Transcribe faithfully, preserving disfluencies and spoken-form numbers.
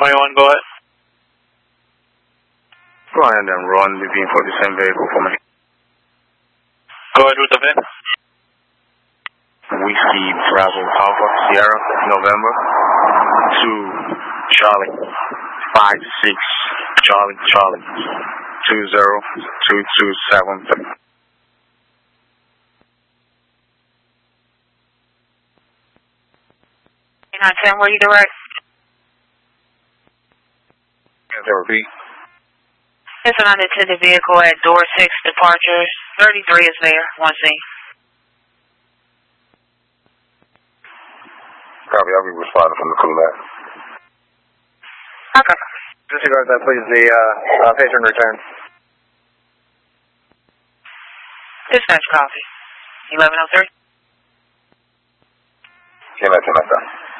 twenty-one, go ahead. Go ahead and run the V I N for the same vehicle for me. Go ahead with the V I N. Whiskey Bravo Alpha Sierra November two Charlie five six Charlie Charlie two zero two two seven three. nine ten, where you direct? There will be. It's an unattended vehicle at door six departure. thirty-three is there, one C. Copy, I'll be responding from the crew lab. Okay. Disregard that, please. The uh, uh, patron return. Dispatch copy. eleven oh three. See you later, my son.